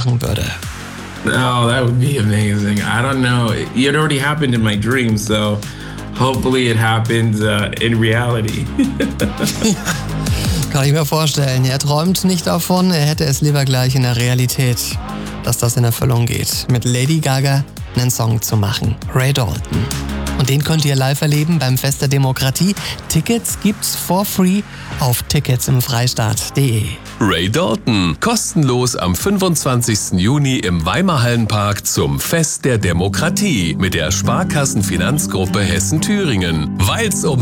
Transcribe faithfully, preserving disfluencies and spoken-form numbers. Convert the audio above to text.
machen würde. Oh, that would be amazing. I don't know. It already happened in my dreams, so hopefully it happens uh, in reality. Kann ich mir vorstellen. Er träumt nicht davon, er hätte es lieber gleich in der Realität, dass das in Erfüllung geht, mit Lady Gaga einen Song zu machen. Ray Dalton. Und den könnt ihr live erleben beim Fest der Demokratie. Tickets gibt's for free auf tickets im freistaat punkt de. Ray Dalton, kostenlos am fünfundzwanzigsten Juni im Weimarhallenpark zum Fest der Demokratie mit der Sparkassenfinanzgruppe Hessen-Thüringen. Weil's um